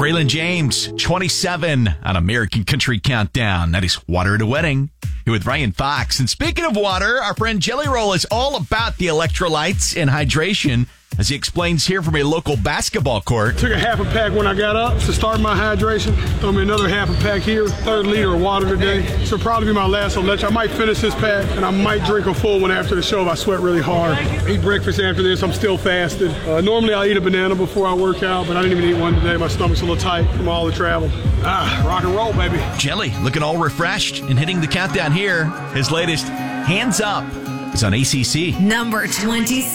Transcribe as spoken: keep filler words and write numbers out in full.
Braylon James, twenty-seven on American Country Countdown. That is Water at a Wedding. Here with Ryan Fox. And speaking of water, our friend Jelly Roll is all about the electrolytes and hydration, as he explains here from a local basketball court. Took a half a pack when I got up to start my hydration. Throw me another half a pack here. Third liter of water today. This will probably be my last electrolyte. I might finish this pack, and I might drink a full one after the show if I sweat really hard. Eat breakfast after this. I'm still fasted. Uh, normally I'll eat a banana before I work out, but I didn't even eat one today. My stomach's a little tight from all the travel. Ah, rock and roll, baby. Jelly looking all refreshed and hitting the countdown here. His latest, Hands Up, is on A C C. Number twenty-six.